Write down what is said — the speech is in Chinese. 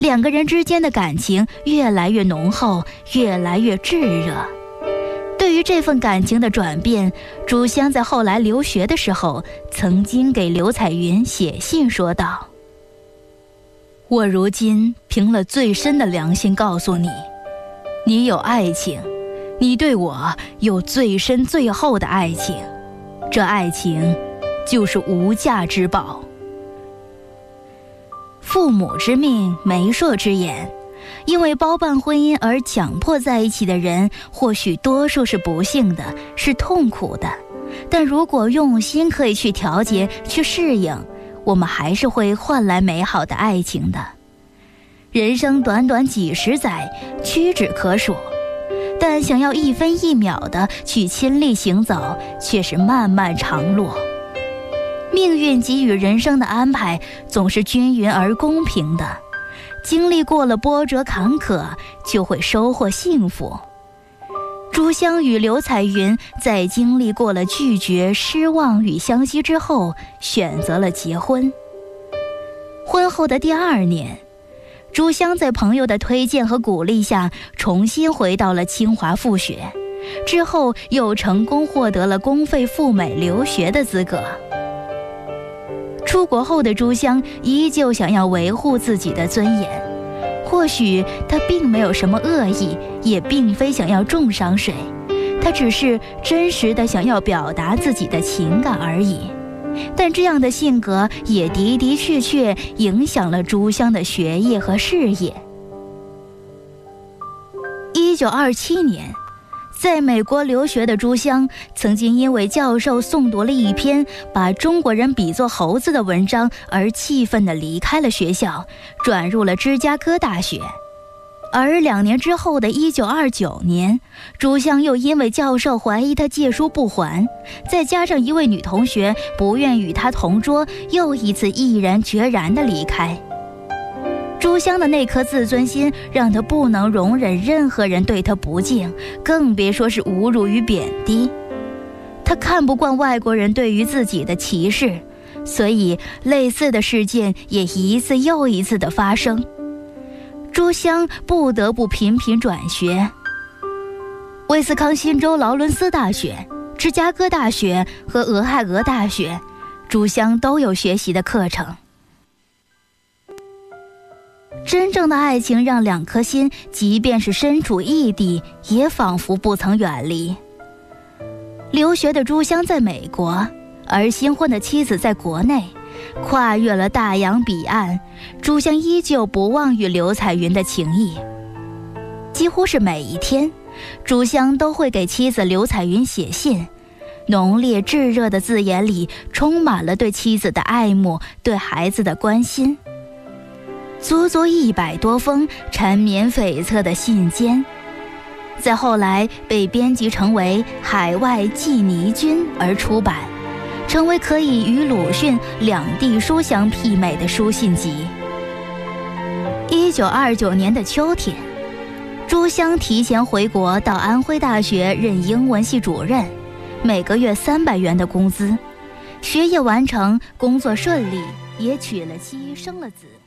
两个人之间的感情越来越浓厚，越来越炙热。对于这份感情的转变，朱湘在后来留学的时候，曾经给刘彩云写信说道：我如今凭了最深的良心告诉你，你有爱情，你对我有最深最厚的爱情，这爱情就是无价之宝。父母之命，媒妁之言，因为包办婚姻而强迫在一起的人，或许多数是不幸的，是痛苦的，但如果用心可以去调节，去适应，我们还是会换来美好的爱情的。人生短短几十载，屈指可数，但想要一分一秒的去亲力行走，却是漫漫长路。命运给予人生的安排总是均匀而公平的，经历过了波折坎坷，就会收获幸福。朱湘与刘彩云在经历过了拒绝、失望与相惜之后，选择了结婚。婚后的第2年，朱湘在朋友的推荐和鼓励下，重新回到了清华复学，之后又成功获得了公费赴美留学的资格。出国后的朱湘依旧想要维护自己的尊严，或许她并没有什么恶意，也并非想要重伤谁，她只是真实的想要表达自己的情感而已。但这样的性格也的的确确影响了朱湘的学业和事业。1927年，在美国留学的朱湘曾经因为教授诵读了一篇把中国人比作猴子的文章而气愤地离开了学校，转入了芝加哥大学。而2年之后的1929年，朱湘又因为教授怀疑他借书不还，再加上一位女同学不愿与他同桌，又一次毅然决然地离开。朱湘的那颗自尊心让他不能容忍任何人对他不敬，更别说是侮辱与贬低。他看不惯外国人对于自己的歧视，所以类似的事件也一次又一次的发生。朱湘不得不频频转学。威斯康辛州劳伦斯大学、芝加哥大学和俄亥俄大学，朱湘都有学习的课程。真正的爱情让两颗心即便是身处异地，也仿佛不曾远离。留学的朱湘在美国，而新婚的妻子在国内，跨越了大洋彼岸，朱湘依旧不忘与刘彩云的情谊。几乎是每一天，朱湘都会给妻子刘彩云写信，浓烈炙热的字眼里充满了对妻子的爱慕，对孩子的关心。足足100多封缠绵悱恻的信笺，在后来被编辑成为《海外寄倪君》而出版，成为可以与鲁迅两地书相媲美的书信集。1929年的秋天，朱湘提前回国到安徽大学任英文系主任，每个月300元的工资，学业完成，工作顺利，也娶了妻，生了子。